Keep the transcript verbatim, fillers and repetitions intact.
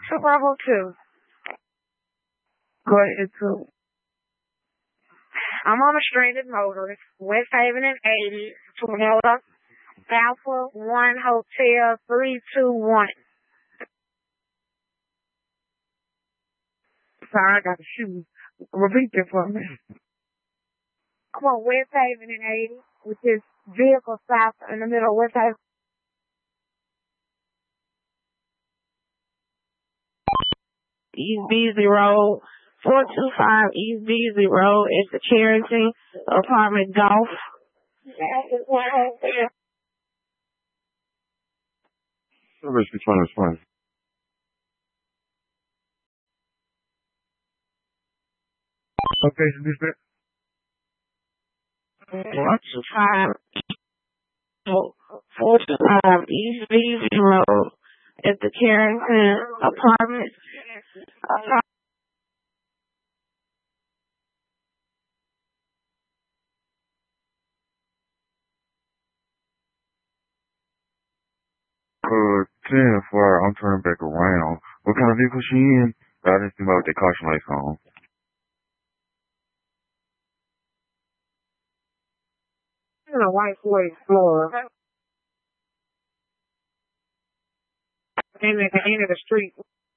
Two Bravo two. Go ahead, two. I'm on a stranded motorist, West Haven and eighty, Toyota, Alpha one Hotel three two one. Sorry, I got to shoot. Repeat that for me. I'm on West Haven and eighty, which is vehicle stop in the middle of West Haven. East Beasley Road, four two five East Beasley Road. It's the Charity Apartment Golf. Service between us, fine. Location dispatch. four two five, four two five East Beasley Road. It's the Carrington Apartments. Uh, Uh, ten four, I'm turning back around. What kind of vehicle she in? I didn't see about the caution lights on. in a white Ford Explorer. And at the end of the street.